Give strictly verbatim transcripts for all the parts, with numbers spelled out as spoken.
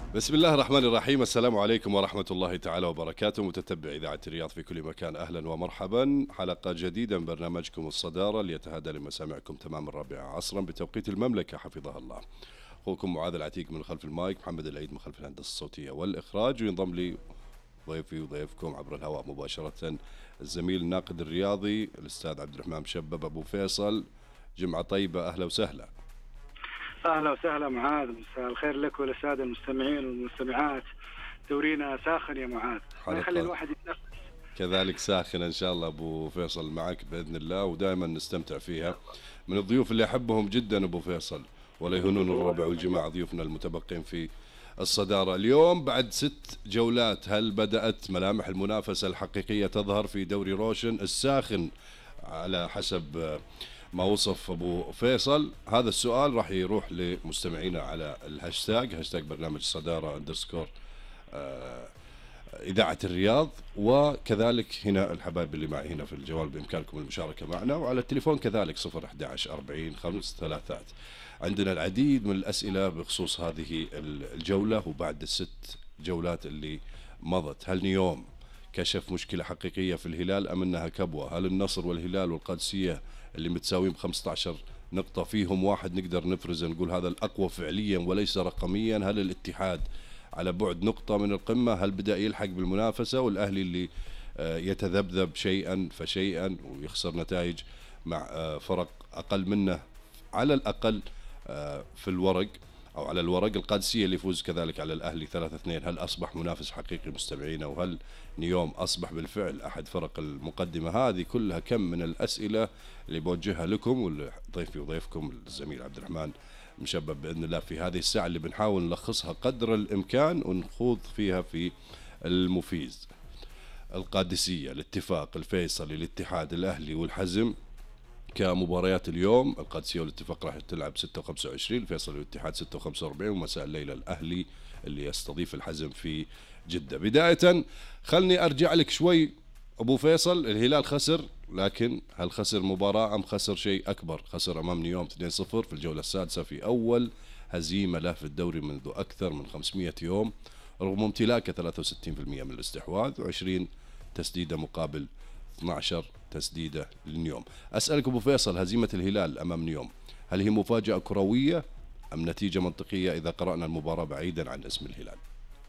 بسم الله الرحمن الرحيم. السلام عليكم ورحمة الله تعالى وبركاته. متتبع إذاعة الرياض في كل مكان، أهلا ومرحبا. حلقة جديدة من برنامجكم الصدارة اللي يتهادى لمسامعكم تمام الرابعة عصرا بتوقيت المملكة حفظها الله. أخوكم معاذ العتيق من خلف المايك، محمد العيد من خلف الهندسة الصوتية والإخراج، وينضم لي ضيفي وضيفكم عبر الهواء مباشرة الزميل الناقد الرياضي الأستاذ عبد الرحمن مشبب أبو فيصل. جمعة طيبة، أهلا وسهلا. اهلا وسهلا معاذ، مساء الخير لك وللساده المستمعين والمستمعات. دورينا ساخن يا معاذ، ما يخلي الواحد يتنفس. كذلك ساخن ان شاء الله ابو فيصل معك باذن الله، ودائما نستمتع فيها. من الضيوف اللي احبهم جدا ابو فيصل، ولا يهونون الربع والجماعه ضيوفنا المتبقين في الصداره اليوم بعد ست جولات. هل بدات ملامح المنافسه الحقيقيه تظهر في دوري روشن الساخن على حسب ما وصف ابو فيصل؟ هذا السؤال راح يروح لمستمعينا على الهاشتاج هاشتاج برنامج الصداره اندرسكور آه إذاعة الرياض، وكذلك هنا الحبايب اللي معي هنا في الجوال بإمكانكم المشاركة معنا، وعلى التليفون كذلك صفر أحد عشر أربعين خمس ثلاثات. عندنا العديد من الأسئلة بخصوص هذه الجولة وبعد الست جولات اللي مضت. هل نيوم كشف مشكلة حقيقية في الهلال أم أنها كبوة؟ هل النصر والهلال والقادسية اللي متساويين بخمسة عشر نقطة فيهم واحد نقدر نفرز نقول هذا الأقوى فعليا وليس رقميا؟ هل الاتحاد على بعد نقطة من القمة؟ هل بدأ يلحق بالمنافسة؟ والأهلي اللي يتذبذب شيئا فشيئا ويخسر نتائج مع فرق أقل منه على الأقل في الورق أو على الورق. القادسية اللي يفوز كذلك على الأهلي ثلاثة اثنين. هل أصبح منافس حقيقي مستمعينا؟ وهل نيوم أصبح بالفعل أحد فرق المقدمة؟ هذه كلها كم من الأسئلة اللي بوجهها لكم ولضيفي وضيفكم الزميل عبد الرحمن مشبب بإذن الله في هذه الساعة اللي بنحاول نلخصها قدر الإمكان ونخوض فيها في المفيز. القادسية، الاتفاق، الفيصلي، الاتحاد، الأهلي والحزم كمباريات اليوم. القادسية والاتفاق راح تلعب ستة وخمسة وعشرين، الفيصلي والاتحاد ستة وخمسة وأربعين، ومساء الليلة الأهلي اللي يستضيف الحزم في جدة. بداية خلني أرجع لك شوي أبو فيصل. الهلال خسر، لكن هل خسر مباراة أم خسر شيء أكبر؟ خسر أمام نيوم اثنين صفر في الجولة السادسة في أول هزيمة له في الدوري منذ أكثر من خمسمئة يوم، رغم امتلاكه ثلاثة وستين بالمئة من الاستحواذ وعشرين تسديدة مقابل اثنتي عشرة تسديدة للنيوم. أسألك أبو فيصل، هزيمة الهلال أمام نيوم هل هي مفاجأة كروية أم نتيجة منطقية إذا قرأنا المباراة بعيدا عن اسم الهلال؟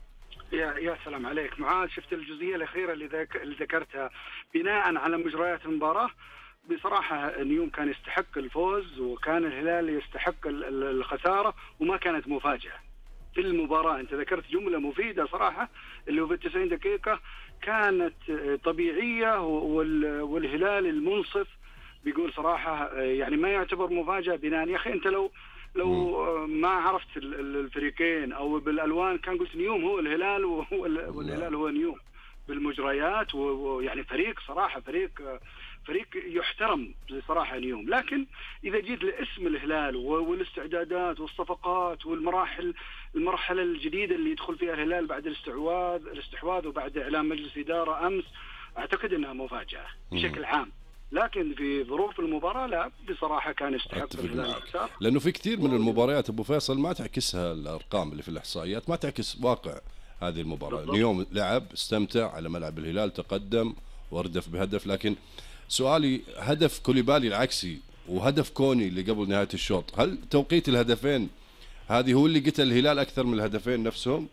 يا يا سلام عليك معاذ، شفت الجزئيه الاخيره اللي, ذك... اللي ذكرتها بناء على مجريات المباراه. بصراحه نيوم كان يستحق الفوز وكان الهلال يستحق الخساره، وما كانت مفاجاه في المباراه. انت ذكرت جمله مفيده صراحه اللي هو في التسعين دقيقه كانت طبيعيه، وال... والهلال المنصف بيقول صراحه يعني ما يعتبر مفاجاه بناء. يا اخي انت لو لو ما عرفت الفريقين او بالالوان كان قلت نيوم هو الهلال والهلال هو نيوم بالمجريات، ويعني فريق صراحه فريق فريق يحترم صراحه نيوم. لكن اذا جيت لاسم الهلال والاستعدادات والصفقات والمراحل المرحله الجديده اللي يدخل فيها الهلال بعد الاستحواذ الاستحواذ وبعد اعلان مجلس اداره امس، اعتقد انها مفاجاه بشكل عام. لكن في ظروف المباراة لا، بصراحة كان يستحق الخسارة، لأنه في كثير من المباريات أبو فيصل ما تعكسها الأرقام اللي في الإحصائيات، ما تعكس واقع هذه المباراة. اليوم لعب، استمتع على ملعب الهلال، تقدم واردف بهدف. لكن سؤالي، هدف كوليبالي العكسي وهدف كوني اللي قبل نهاية الشوط، هل توقيت الهدفين هذه هو اللي قتل الهلال أكثر من الهدفين نفسهم؟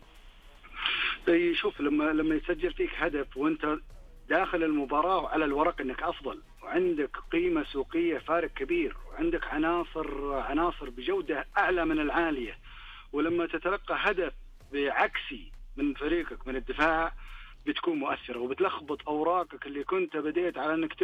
شوف، لما لما يسجل فيك هدف وأنت داخل المباراة وعلى الورق انك افضل وعندك قيمة سوقية فارق كبير وعندك عناصر عناصر بجودة اعلى من العالية، ولما تتلقى هدف بعكسي من فريقك من الدفاع بتكون مؤثرة وبتلخبط اوراقك اللي كنت بديت على انك